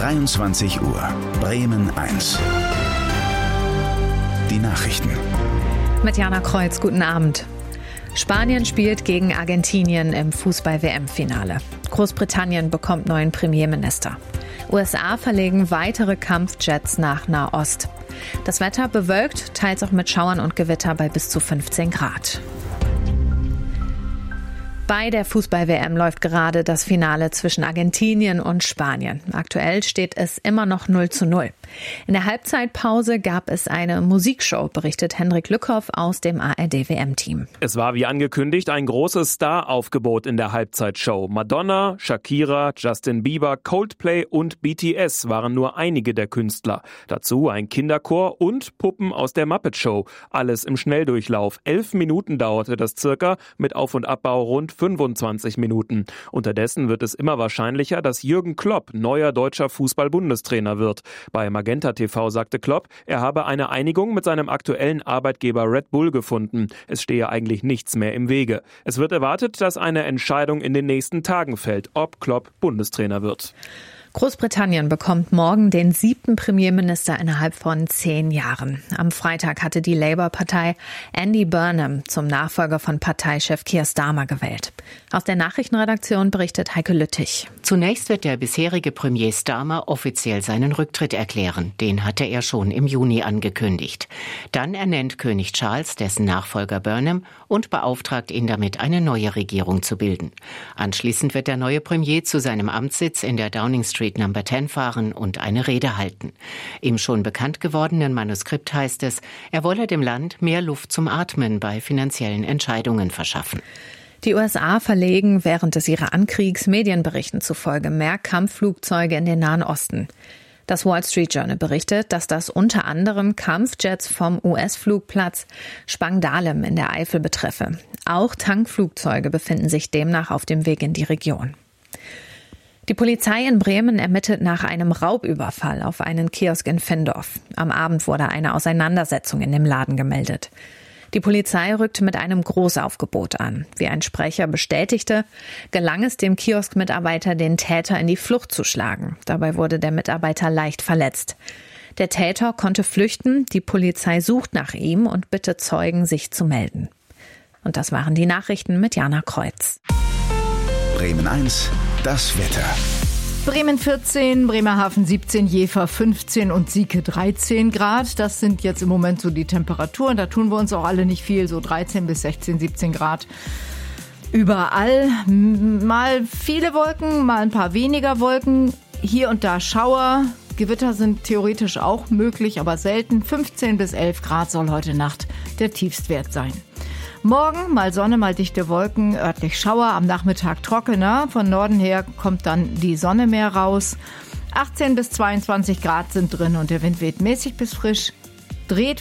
23 Uhr. Bremen 1. Die Nachrichten. Mit Jana Kreuz, guten Abend. Spanien spielt gegen Argentinien im Fußball-WM-Finale. Großbritannien bekommt neuen Premierminister. USA verlegen weitere Kampfjets nach Nahost. Das Wetter bewölkt, teils auch mit Schauern und Gewitter bei bis zu 15 Grad. Bei der Fußball-WM läuft gerade das Finale zwischen Argentinien und Spanien. Aktuell steht es immer noch 0:0. In der Halbzeitpause gab es eine Musikshow, berichtet Hendrik Lückhoff aus dem ARD-WM-Team. Es war wie angekündigt ein großes Star-Aufgebot in der Halbzeitshow. Madonna, Shakira, Justin Bieber, Coldplay und BTS waren nur einige der Künstler. Dazu ein Kinderchor und Puppen aus der Muppet Show. Alles im Schnelldurchlauf. 11 Minuten dauerte das circa, mit Auf- und Abbau rund 25 Minuten. Unterdessen wird es immer wahrscheinlicher, dass Jürgen Klopp neuer deutscher Fußball-Bundestrainer wird. Bei Magenta TV sagte Klopp, er habe eine Einigung mit seinem aktuellen Arbeitgeber Red Bull gefunden. Es stehe eigentlich nichts mehr im Wege. Es wird erwartet, dass eine Entscheidung in den nächsten Tagen fällt, ob Klopp Bundestrainer wird. Großbritannien bekommt morgen den 7. Premierminister innerhalb von 10 Jahren. Am Freitag hatte die Labour-Partei Andy Burnham zum Nachfolger von Parteichef Keir Starmer gewählt. Aus der Nachrichtenredaktion berichtet Heike Lüttich. Zunächst wird der bisherige Premier Starmer offiziell seinen Rücktritt erklären. Den hatte er schon im Juni angekündigt. Dann ernennt König Charles dessen Nachfolger Burnham und beauftragt ihn damit, eine neue Regierung zu bilden. Anschließend wird der neue Premier zu seinem Amtssitz in der Downing Street Number 10 fahren und eine Rede halten. Im schon bekannt gewordenen Manuskript heißt es, er wolle dem Land mehr Luft zum Atmen bei finanziellen Entscheidungen verschaffen. Die USA verlegen während des Iran-Kriegs Medienberichten zufolge mehr Kampfflugzeuge in den Nahen Osten. Das Wall Street Journal berichtet, dass das unter anderem Kampfjets vom US-Flugplatz Spangdahlem in der Eifel betreffe. Auch Tankflugzeuge befinden sich demnach auf dem Weg in die Region. Die Polizei in Bremen ermittelt nach einem Raubüberfall auf einen Kiosk in Findorf. Am Abend wurde eine Auseinandersetzung in dem Laden gemeldet. Die Polizei rückte mit einem Großaufgebot an. Wie ein Sprecher bestätigte, gelang es dem Kioskmitarbeiter, den Täter in die Flucht zu schlagen. Dabei wurde der Mitarbeiter leicht verletzt. Der Täter konnte flüchten, die Polizei sucht nach ihm und bittet Zeugen, sich zu melden. Und das waren die Nachrichten mit Jana Kreuz. Bremen 1, das Wetter. Bremen 14, Bremerhaven 17, Jever 15 und Sieke 13 Grad. Das sind jetzt im Moment so die Temperaturen. Da tun wir uns auch alle nicht viel, so 13 bis 16, 17 Grad. Überall mal viele Wolken, mal ein paar weniger Wolken. Hier und da Schauer. Gewitter sind theoretisch auch möglich, aber selten. 15 bis 11 Grad soll heute Nacht der Tiefstwert sein. Morgen mal Sonne, mal dichte Wolken, örtlich Schauer, am Nachmittag trockener. Von Norden her kommt dann die Sonne mehr raus. 18 bis 22 Grad sind drin und der Wind weht mäßig bis frisch, dreht